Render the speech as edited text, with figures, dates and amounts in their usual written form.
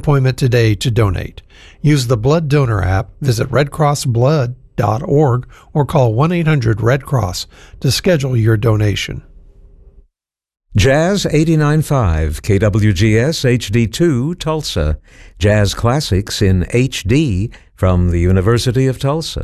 appointment today to donate. Use the Blood Donor app, visit redcrossblood.org, or call 1-800-RED-CROSS to schedule your donation. Jazz 89.5 KWGS HD2 Tulsa. Jazz classics in HD from the University of Tulsa.